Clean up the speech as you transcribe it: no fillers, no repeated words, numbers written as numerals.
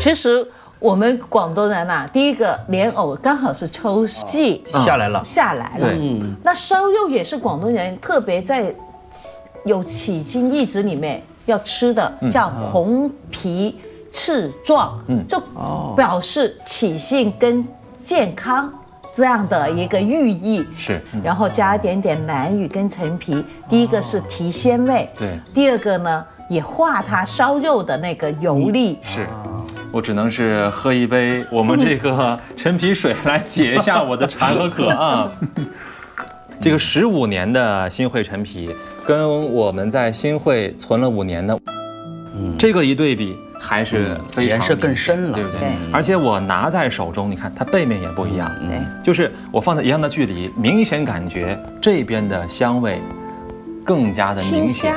其实我们广东人啊，第一个莲藕刚好是秋季下来了， 对， 那烧肉也是广东人特别在有起经义子里面要吃的，叫红皮赤壮，就表示起性跟健康这样的一个寓意。 是， 然后加一点点南芋跟陈皮，第一个是提鲜味， 对， 第二个呢也化它烧肉的那个油腻。 是。我只能是喝一杯我们这个陈皮水来解一下我的馋和渴啊。这个15年的新会陈皮，跟我们在新会存了5年的，这个一对比，还是非常颜色更深了， 对不对？ 对。 而且我拿在手中，你看它背面也不一样， 对， 就是我放在一样的距离，明显感觉这边的香味更加的明显。